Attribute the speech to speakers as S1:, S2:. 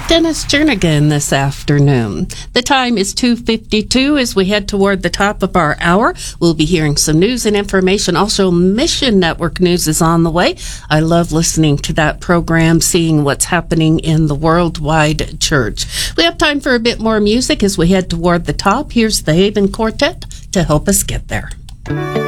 S1: Dennis Jernigan this afternoon. The time is 2:52 as we head toward the top of our hour. We'll be hearing some news and information. Also, Mission Network News is on the way. I love listening to that program, seeing what's happening in the worldwide church. We have time for a bit more music as we head toward the top. Here's the Haven Quartet to help us get there.